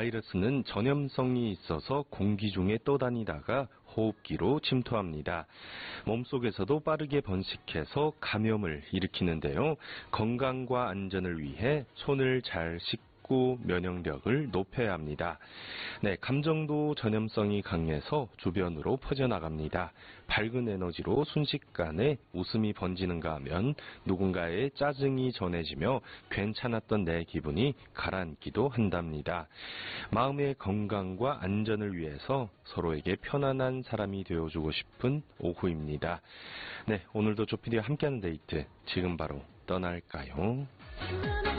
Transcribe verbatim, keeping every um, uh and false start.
바이러스는 전염성이 있어서 공기 중에 떠다니다가 호흡기로 침투합니다. 몸속에서도 빠르게 번식해서 감염을 일으키는데요. 건강과 안전을 위해 손을 잘 씻고 면역력을 높여야 합니다. 네, 감정도 전염성이 강해서 주변으로 퍼져나갑니다. 밝은 에너지로 순식간에 웃음이 번지는가 하면 누군가의 짜증이 전해지며 괜찮았던 내 기분이 가라앉기도 한답니다. 마음의 건강과 안전을 위해서 서로에게 편안한 사람이 되어주고 싶은 오후입니다. 네, 오늘도 조피디와 함께하는 데이트 지금 바로 떠날까요?